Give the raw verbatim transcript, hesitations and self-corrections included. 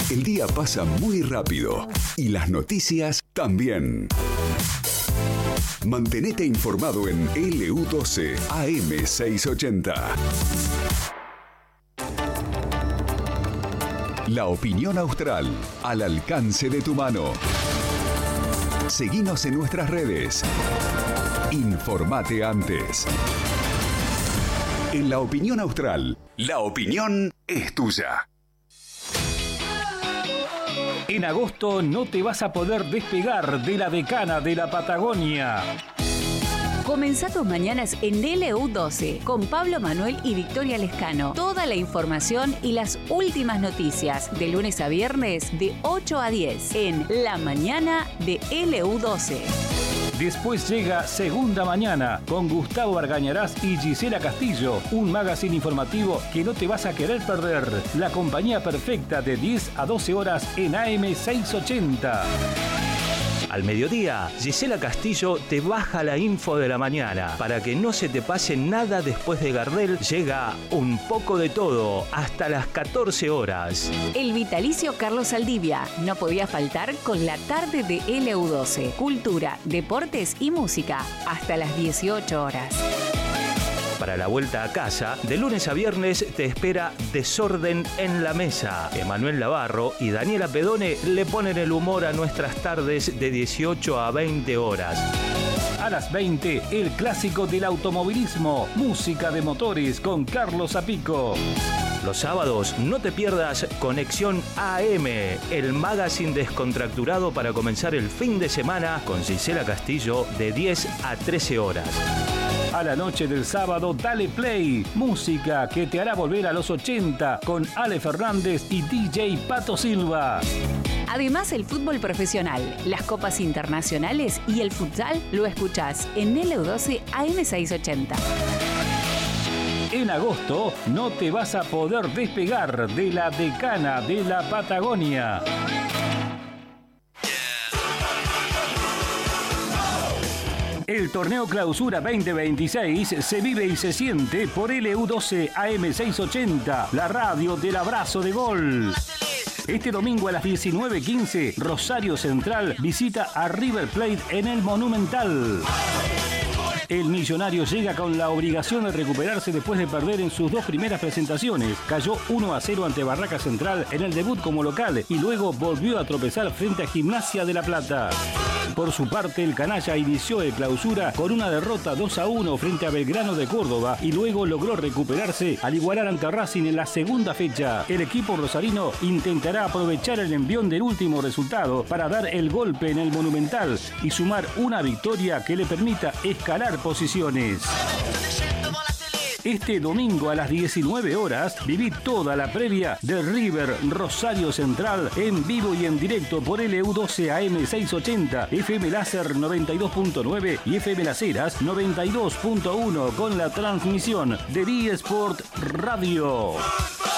El día pasa muy rápido y las noticias también. Mantenete informado en L U doce A M seiscientos ochenta. La opinión austral, al alcance de tu mano. Seguinos en nuestras redes. Informate antes. En La Opinión Austral, la opinión es tuya. En agosto no te vas a poder despegar de la decana de la Patagonia. Comenzá tus mañanas en L U doce con Pablo Manuel y Victoria Lescano. Toda la información y las últimas noticias de lunes a viernes de ocho a diez en La Mañana de L U doce. Después llega Segunda Mañana con Gustavo Argañarás y Gisela Castillo, un magazine informativo que no te vas a querer perder. La compañía perfecta de diez a doce horas en A M seiscientos ochenta. Al mediodía, Gisela Castillo te baja la info de la mañana. Para que no se te pase nada después de Gardel, llega Un Poco de Todo hasta las catorce horas. El vitalicio Carlos Saldivia no podía faltar con la tarde de L U doce. Cultura, deportes y música hasta las dieciocho horas. Para la vuelta a casa, de lunes a viernes te espera Desorden en la Mesa. Emanuel Navarro y Daniela Pedone le ponen el humor a nuestras tardes de dieciocho a veinte horas. A las veinte, el clásico del automovilismo, música de motores con Carlos Zapico. Los sábados no te pierdas Conexión A M, el magazine descontracturado para comenzar el fin de semana con Gisela Castillo de diez a trece horas. A la noche del sábado, dale play. Música que te hará volver a los ochenta con Ale Fernández y D J Pato Silva. Además, el fútbol profesional, las copas internacionales y el futsal lo escuchás en L U doce A M seiscientos ochenta. En agosto no te vas a poder despegar de la decana de la Patagonia. El torneo Clausura veinte veintiséis se vive y se siente por L U doce A M seiscientos ochenta, la radio del abrazo de gol. Este domingo a las diecinueve quince, Rosario Central visita a River Plate en el Monumental. El millonario llega con la obligación de recuperarse después de perder en sus dos primeras presentaciones. Cayó uno a cero ante Barraca Central en el debut como local y luego volvió a tropezar frente a Gimnasia de La Plata. Por su parte, el canalla inició el Clausura con una derrota dos a uno frente a Belgrano de Córdoba y luego logró recuperarse al igualar ante Racing en la segunda fecha. El equipo rosarino intentará aprovechar el envión del último resultado para dar el golpe en el Monumental y sumar una victoria que le permita escalar posiciones. Este domingo a las diecinueve horas viví toda la previa de River Rosario Central en vivo y en directo por L U doce A M seiscientos ochenta, F M Láser noventa y dos punto nueve y F M Las Heras noventa y dos punto uno con la transmisión de D Sport Radio.